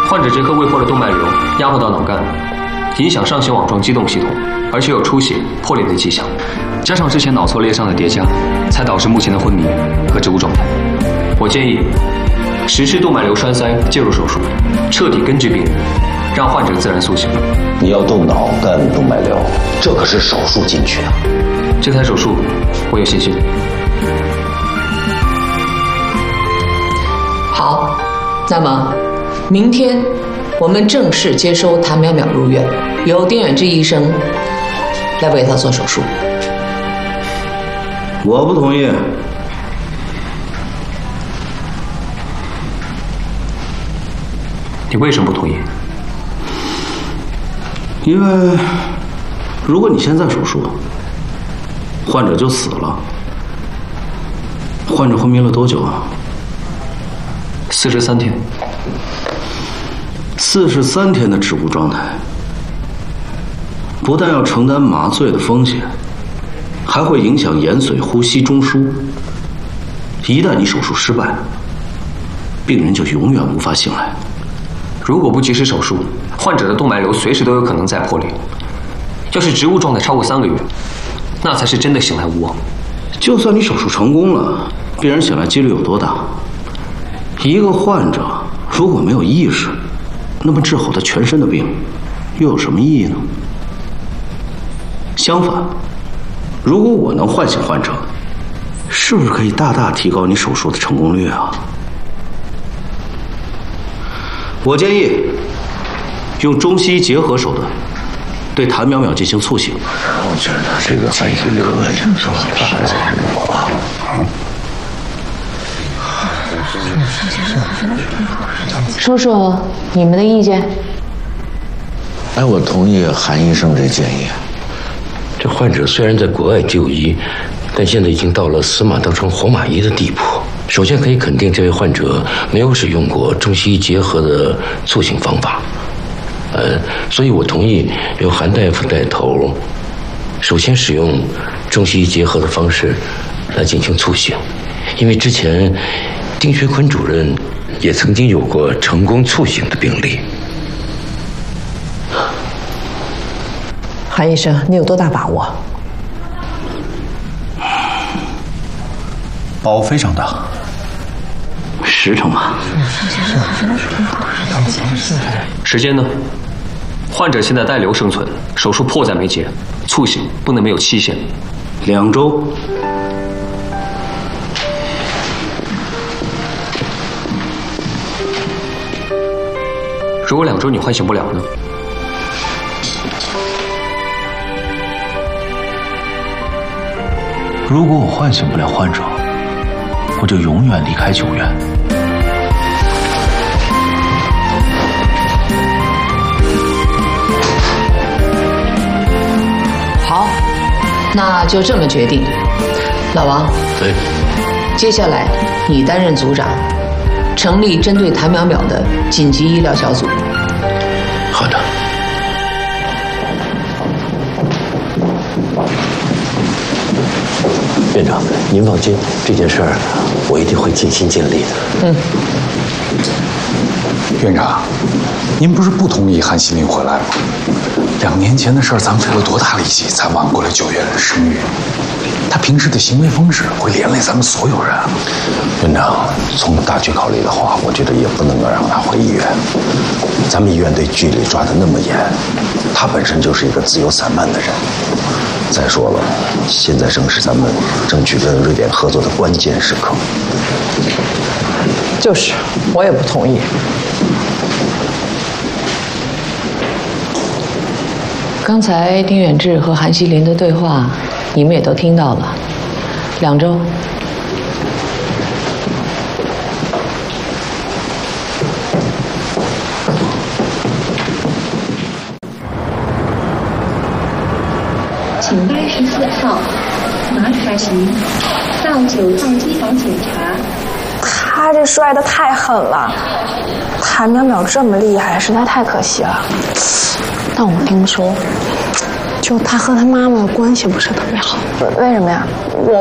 患者这颗未破的动脉瘤压迫到脑干，影响上行网状激动系统，而且有出血、破裂的迹象，加上之前脑挫裂伤的叠加，才导致目前的昏迷和植物状态。我建议实施动脉瘤栓塞介入手术，彻底根治病因，让患者自然苏醒。 你要动脑干动脉瘤，这可是手术禁区啊！ 这台手术我有信心。 好，那么明天我们正式接收谭淼淼入院，由丁远志医生来为她做手术。 我不同意。 你为什么不同意？ 因为如果你现在手术，患者就死了。患者昏迷了多久啊 ？43天。 43天的植物状态，不但要承担麻醉的风险，还会影响延髓呼吸中枢。一旦你手术失败，病人就永远无法醒来。 如果不及时手术，患者的动脉瘤随时都有可能再破裂。要是植物状态超过3个月，那才是真的醒来无望。 就算你手术成功了，病人醒来几率有多大？一个患者如果没有意识，那么治好他全身的病，又有什么意义呢？相反，如果我能唤醒患者，是不是可以大大提高你手术的成功率啊？我建议用中西医结合手段对谭淼淼进行促醒。 我觉得这个还是留了这说说说你们的意见。 哎，我同意韩医生这建议。 这患者虽然在国外就医，但现在已经到了死马当成活马医的地步。首先可以肯定，这位患者没有使用过中西医结合的促醒方法。所以我同意由韩大夫带头，首先使用中西医结合的方式来进行促醒，因为之前丁学坤主任也曾经有过成功促醒的病例。 韩医生，你有多大把握？ 把握非常大 ，10成吧。 时间呢？患者现在带瘤生存，手术迫在眉睫，促醒不能没有期限。 2周。 如果2周你唤醒不了呢？ 如果我唤醒不了患者，我就永远离开9院。 好，那就这么决定。老王， 对， 接下来你担任组长，成立针对谭淼淼的紧急医疗小组。 好的。院长，您放心，这件事儿我一定会尽心尽力的。 院长，您不是不同意韩锡林回来吗？2年前的事儿，咱们费了多大力气才挽回了9月的声誉。他平时的行为方式会连累咱们所有人。 院长，从大局考虑的话，我觉得也不能够让他回医院。咱们医院对纪律抓得那么严，他本身就是一个自由散漫的人。再说了，现在正是咱们争取跟瑞典合作的关键时刻。 就是，我也不同意。刚才丁远志和韩锡林的对话，你们也都听到了。2周。 请84号马卡行到9号机房检查。 他这摔得太狠了，谭淼淼这么厉害，实在太可惜了。但我听说，就他和他妈妈关系不是特别好。为什么呀？